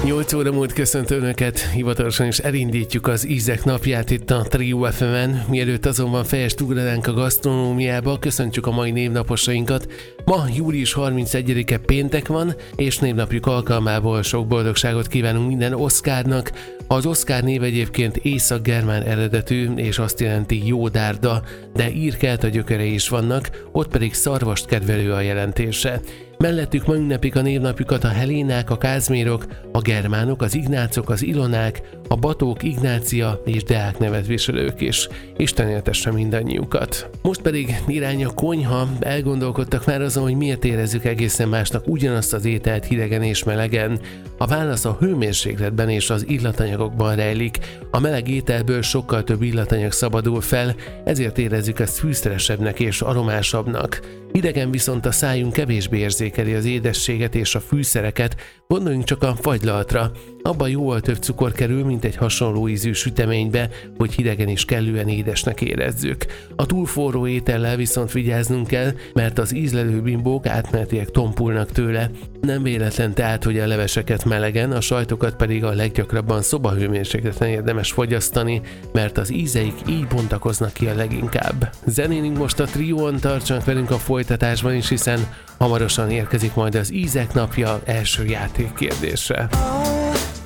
8 óra múlt, köszöntő Önöket, hivatalosan is elindítjuk az ízek napját itt a Trio FM-en. Mielőtt azonban fejest ugranánk a gasztronómiába, köszöntjük a mai névnaposainkat. Ma július 31-e péntek van, és névnapjuk alkalmából sok boldogságot kívánunk minden Oszkárnak. Az Oszkár név egyébként észak-germán eredetű, és azt jelenti jó dárda, de ír-kelta gyökerei is vannak, ott pedig szarvast kedvelő a jelentése. Mellettük ma ünnepik a névnapjukat a Helénák, a Kázmérok, a Germánok, az Ignácok, az Ilonák, a Batók, Ignácia és Deák nevet viselők is. Isten éltesse mindannyiukat. Most pedig irány a konyha, elgondolkodtak már azon, hogy miért érezzük egészen másnak ugyanazt az ételt hidegen és melegen. A válasz a hőmérsékletben és az illatanyagokban rejlik. A meleg ételből sokkal több illatanyag szabadul fel, ezért érezzük ezt fűszeresebbnek és aromásabbnak. Hidegen viszont a szájunk kevésbé érzékeli az édességet és a fűszereket, gondoljunk csak a fagylaltra. Abban jóval több cukor kerül, mint egy hasonló ízű süteménybe, hogy hidegen is kellően édesnek érezzük. A túl forró étellel viszont vigyáznunk kell, mert az ízlelő bimbók átmenetileg tompulnak tőle. Nem véletlen tehát, hogy a leveseket melegen, a sajtokat pedig a leggyakrabban szobahőmérsékleten érdemes fogyasztani, mert az ízeik így bontakoznak ki a leginkább. Zenélünk most a Trión, tartsanak velünk a folytatásban is, hiszen hamarosan érkezik majd az ízek napja első játékkérdése.